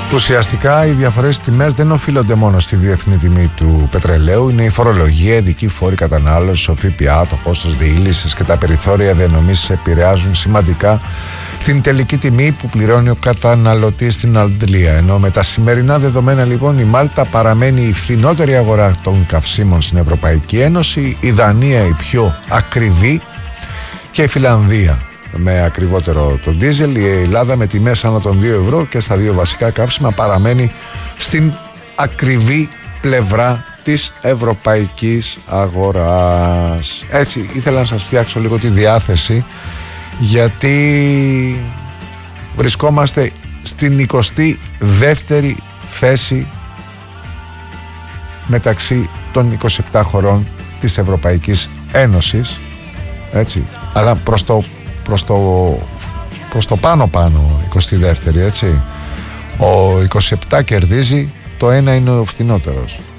Ουσιαστικά οι διαφορές τιμές δεν οφείλονται μόνο στη διεθνή τιμή του πετρελαίου, είναι η φορολογία, ειδικοί φόροι κατανάλωσης, ο ΦΠΑ, το κόστος διήλυσης και τα περιθώρια διανομής επηρεάζουν σημαντικά την τελική τιμή που πληρώνει ο καταναλωτής στην Αντλία. Ενώ με τα σημερινά δεδομένα λοιπόν η Μάλτα παραμένει η φθηνότερη αγορά των καυσίμων στην Ευρωπαϊκή Ένωση, η Δανία η πιο ακριβή και η Φιλανδία με ακριβότερο το ντίζελ. Η Ελλάδα με τιμές άνω των 2 ευρώ και στα δύο βασικά καύσιμα παραμένει στην ακριβή πλευρά της ευρωπαϊκής αγοράς. Έτσι ήθελα να σας φτιάξω λίγο τη διάθεση, γιατί βρισκόμαστε στην 22η θέση μεταξύ των 27 χωρών της Ευρωπαϊκής Ένωσης, έτσι, αλλά προς το πάνω 22η, έτσι. Ο 27 κερδίζει, το ένα είναι ο φθηνότερος.